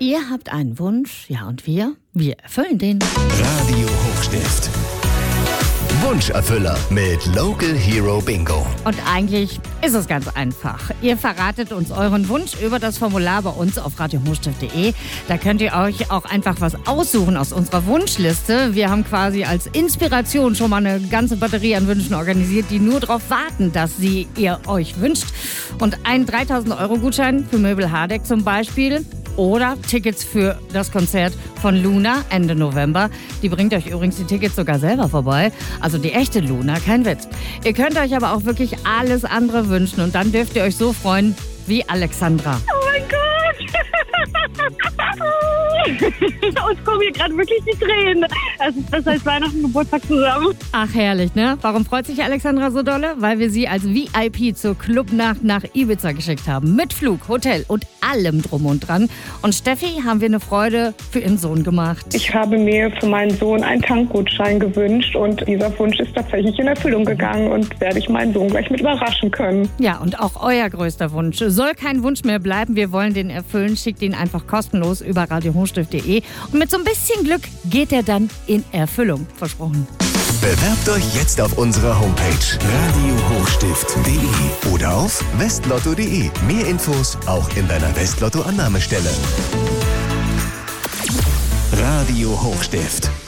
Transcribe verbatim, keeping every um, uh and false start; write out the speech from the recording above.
Ihr habt einen Wunsch, ja und wir, wir erfüllen den. Radio Hochstift. Wunscherfüller mit Local Hero Bingo. Und eigentlich ist es ganz einfach. Ihr verratet uns euren Wunsch über das Formular bei uns auf radio hochstift punkt de. Da könnt ihr euch auch einfach was aussuchen aus unserer Wunschliste. Wir haben quasi als Inspiration schon mal eine ganze Batterie an Wünschen organisiert, die nur darauf warten, dass sie ihr euch wünscht. Und einen dreitausend Euro Gutschein für Möbel Hardeck zum Beispiel. Oder Tickets für das Konzert von Luna Ende November. Die bringt euch übrigens die Tickets sogar selber vorbei. Also die echte Luna, kein Witz. Ihr könnt euch aber auch wirklich alles andere wünschen. Und dann dürft ihr euch so freuen wie Alexandra. Oh mein Gott! Uns kommen hier gerade wirklich die Tränen. Es ist besser als Weihnachten und Geburtstag zusammen. Ach, herrlich, ne? Warum freut sich Alexandra so dolle? Weil wir sie als V I P zur Clubnacht nach Ibiza geschickt haben. Mit Flug, Hotel und allem drum und dran. Und Steffi haben wir eine Freude für ihren Sohn gemacht. Ich habe mir für meinen Sohn einen Tankgutschein gewünscht und dieser Wunsch ist tatsächlich in Erfüllung gegangen und werde ich meinen Sohn gleich mit überraschen können. Ja, und auch euer größter Wunsch soll kein Wunsch mehr bleiben. Wir wollen den erfüllen. Schickt ihn einfach kostenlos über radio hochstift punkt de und mit so ein bisschen Glück geht er dann in Erfüllung. Versprochen. Bewerbt euch jetzt auf unserer Homepage radio hochstift punkt de oder auf westlotto punkt de. Mehr Infos auch in deiner Westlotto-Annahmestelle. Radio Hochstift.